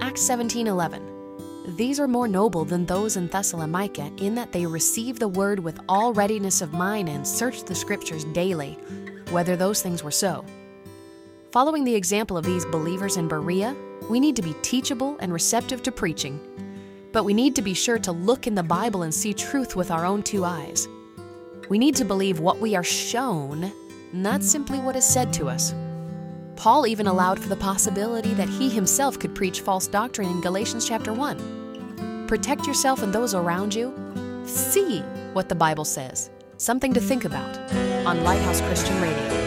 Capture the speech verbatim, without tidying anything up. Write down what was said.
Acts seventeen eleven. These are more noble than those in Thessalonica, in that they receive the word with all readiness of mind and search the scriptures daily, whether those things were so. Following the example of these believers in Berea, we need to be teachable and receptive to preaching. But we need to be sure to look in the Bible and see truth with our own two eyes. We need to believe what we are shown, not simply what is said to us. Paul even allowed for the possibility that he himself could preach false doctrine in Galatians chapter one. Protect yourself and those around you. See what the Bible says. Something to think about on Lighthouse Christian Radio.